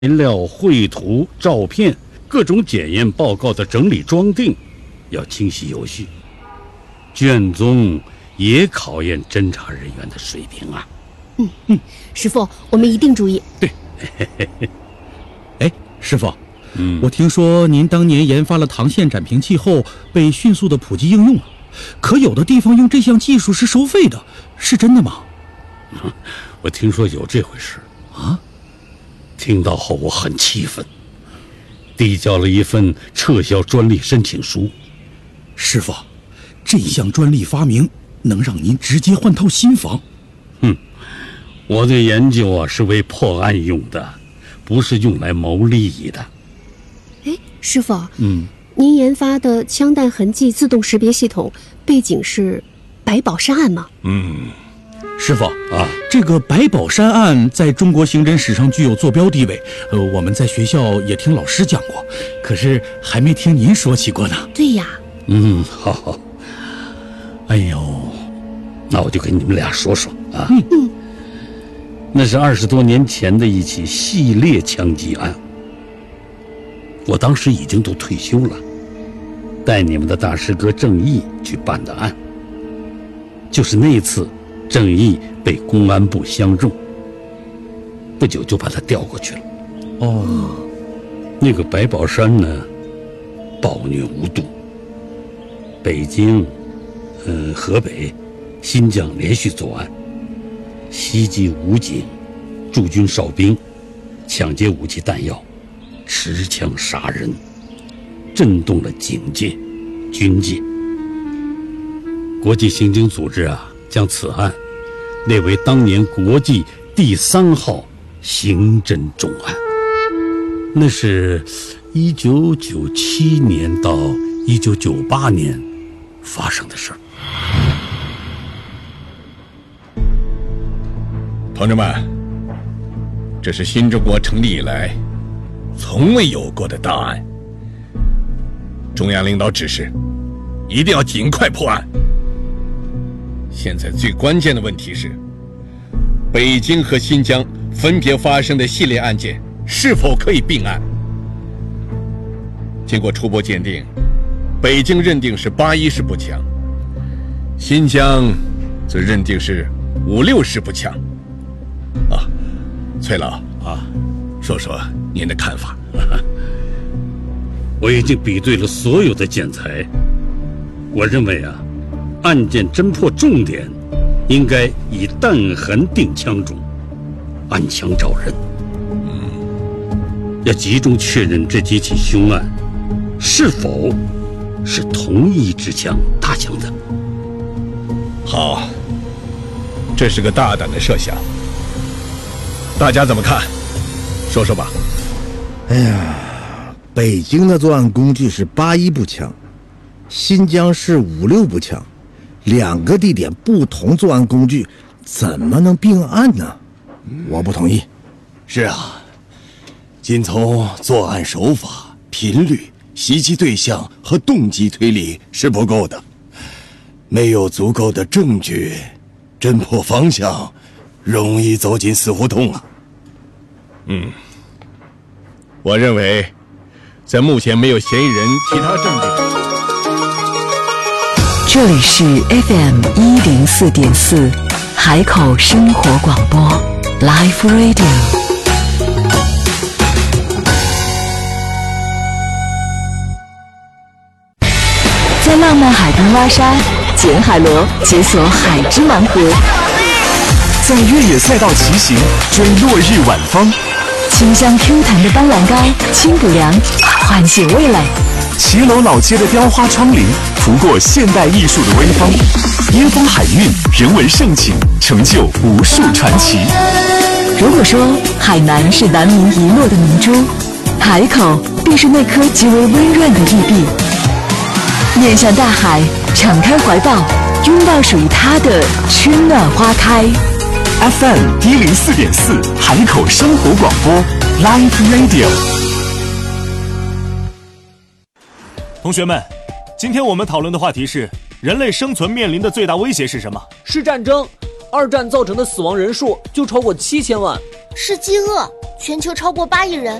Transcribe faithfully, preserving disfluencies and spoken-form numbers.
材料、绘图、照片，各种检验报告的整理装订要清晰有序。卷宗也考验侦查人员的水平啊。 嗯嗯，师傅，我们一定注意。 对。 哎，师傅， 嗯， 我听说您当年研发了膛线展平器后，被迅速的普及应用了。可有的地方用这项技术是收费的，是真的吗？ 我听说有这回事啊。 听到后我很气愤，递交了一份撤销专利申请书。 师傅，这项专利发明能让您直接换套新房。 哼，我的研究啊是为破案用的，不是用来谋利益的。 哎，师傅， 嗯， 您研发的枪弹痕迹自动识别系统背景是白宝山案吗？ 嗯， 师傅啊， 这个白宝山案在中国刑侦史上具有坐标地位。呃，我们在学校也听老师讲过，可是还没听您说起过呢。 对呀。 嗯，好好。哎呦，那我就跟你们俩说说啊。 嗯嗯， 那是二十多年前的一起系列枪击案。我当时已经都退休了，带你们的大师哥郑义去办的案。就是那次，郑义被公安部相中，不久就把他调过去了。 哦， 那个白宝山呢，暴虐无度。北京、呃，河北、新疆连续作案，袭击武警、驻军哨兵，抢劫武器弹药，持枪杀人，震动了警界、军界。国际刑警组织啊，将此案列为当年国际第三号刑侦重案。那是一九九七年到一九九八年发生的事儿。 同志们，这是新中国成立以来从未有过的大案。中央领导指示，一定要尽快破案。现在最关键的问题是，北京和新疆分别发生的系列案件是否可以并案？经过初步鉴定，北京认定是八一式步枪，新疆则认定是五六式步枪。啊，崔老啊， 说说您的看法。 我已经比对了所有的建材，我认为啊，案件侦破重点应该以弹痕定枪种，按枪找人。嗯，要集中确认这几起凶案是否是同一支枪打响的。 好，这是个大胆的设想，大家怎么看？说说吧。 哎呀，北京的作案工具是八一步枪，新疆是五六步枪，两个地点不同作案工具，怎么能并案呢？我不同意。 是啊，仅从作案手法、频率、袭击对象和动机推理是不够的，没有足够的证据，侦破方向容易走进死胡同啊。 嗯，我认为在目前没有嫌疑人其他证据。 这里是 F M 一零四点四海口生活广播 Life Radio。在浪漫海滨挖沙，捡海螺，解锁海之盲盒； 在越野赛道骑行，追落日晚风； 清香 Q 弹的斑斓膏，清补凉，唤醒味蕾； 骑楼老街的雕花窗棂，拂过现代艺术的微风；椰风海韵，人文盛景，成就无数传奇。 如果说海南是南明遗落的明珠，海口便是那颗极为温润的玉璧。面向大海，敞开怀抱，拥抱属于它的春暖花开。 F M 一零四点四海口生活广播 Live Radio。 同学们，今天我们讨论的话题是：人类生存面临的最大威胁是什么？ 是战争。 二战造成的死亡人数就超过七千万。 是饥饿，全球超过八亿人